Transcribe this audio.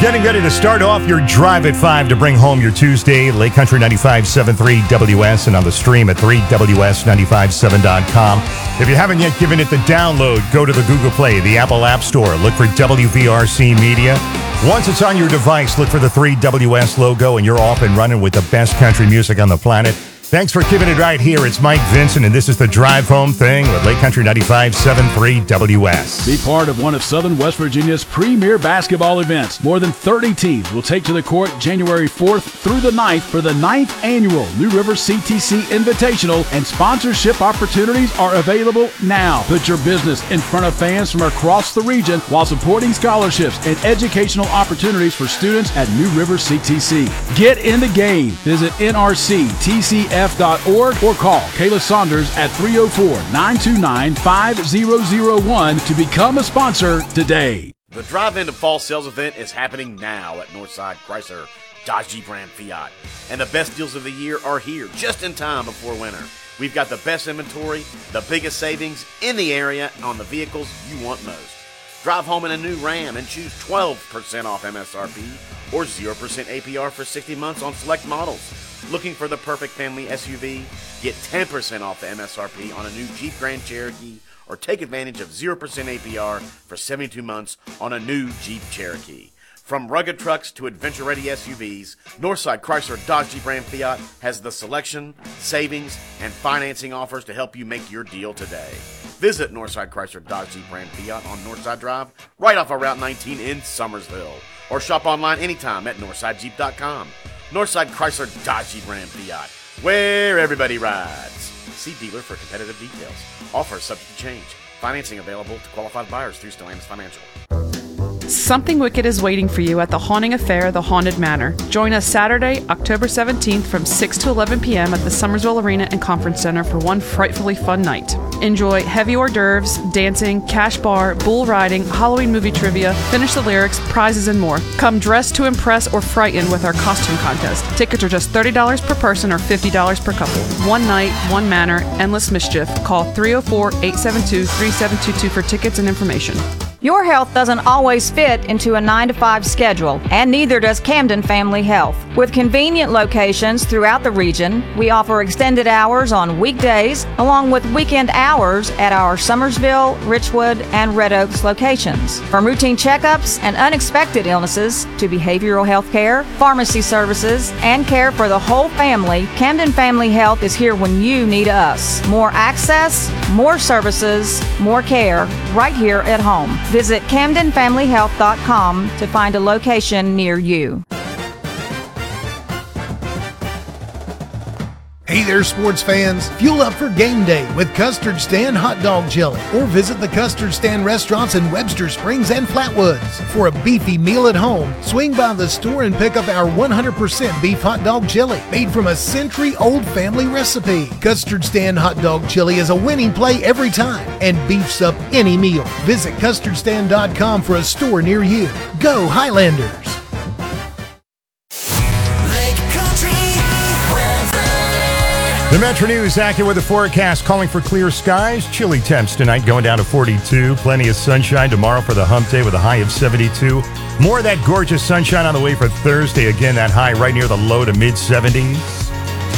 Getting ready to start off your drive at 5 to bring home your Tuesday. Lake Country 95.7.3 WS and on the stream at 3WS957.com. If you haven't yet given it the download, go to the Google Play, the Apple App Store. Look for WVRC Media. Once it's on your device, look for the 3WS logo, and you're off and running with the best country music on the planet. Thanks for keeping it right here. It's Mike Vincent, and this is the Drive Home Thing with Lake Country 95.7.3 WS. Be part of one of Southern West Virginia's premier basketball events. More than 30 teams will take to the court January 4th through the 9th for the 9th annual New River CTC Invitational, and sponsorship opportunities are available now. Put your business in front of fans from across the region while supporting scholarships and educational opportunities for students at New River CTC. Get in the game. Visit nrctcf.org or call Kayla Saunders at 304-929-5001 to become a sponsor today. The drive-in to fall sales event is happening now at Northside Chrysler Dodge Jeep Ram Fiat. And the best deals of the year are here just in time before winter. We've got the best inventory, the biggest savings in the area on the vehicles you want most. Drive home in a new Ram and choose 12% off MSRP or 0% APR for 60 months on select models. Looking for the perfect family SUV? Get 10% off the MSRP on a new Jeep Grand Cherokee or take advantage of 0% APR for 72 months on a new Jeep Cherokee. From rugged trucks to adventure-ready SUVs, Northside Chrysler Dodge Jeep Ram Fiat has the selection, savings, and financing offers to help you make your deal today. Visit Northside Chrysler Dodge Jeep Ram Fiat on Northside Drive, right off of Route 19 in Summersville. Or shop online anytime at NorthsideJeep.com. Northside Chrysler Dodge Jeep Ram Fiat, where everybody rides. See dealer for competitive details. Offer subject to change. Financing available to qualified buyers through Stellantis Financial. Something wicked is waiting for you at the Haunting Affair, the Haunted Manor. Join us Saturday, October 17th from 6 to 11 p.m. at the Summersville Arena and Conference Center for one frightfully fun night. Enjoy heavy hors d'oeuvres, dancing, cash bar, bull riding, Halloween movie trivia, finish the lyrics, prizes, and more. Come dressed to impress or frighten with our costume contest. Tickets are just $30 per person or $50 per couple. One night, one manor, endless mischief. Call 304-872-3722 for tickets and information. Your health doesn't always fit into a 9-to-5 schedule, and neither does Camden Family Health. With convenient locations throughout the region, we offer extended hours on weekdays, along with weekend hours at our Summersville, Richwood, and Red Oaks locations. From routine checkups and unexpected illnesses to behavioral health care, pharmacy services, and care for the whole family, Camden Family Health is here when you need us. More access, more services, more care, right here at home. Visit CamdenFamilyHealth.com to find a location near you. Hey there, sports fans. Fuel up for game day with Custard Stand Hot Dog Chili, or visit the Custard Stand restaurants in Webster Springs and Flatwoods. For a beefy meal at home, swing by the store and pick up our 100% beef hot dog chili, made from a century-old family recipe. Custard Stand Hot Dog Chili is a winning play every time and beefs up any meal. Visit custardstand.com for a store near you. Go Highlanders! The Metro News AccuWeather forecast calling for clear skies. Chilly temps tonight going down to 42. Plenty of sunshine tomorrow for the hump day with a high of 72. More of that gorgeous sunshine on the way for Thursday. Again, that high right near the low to mid 70s.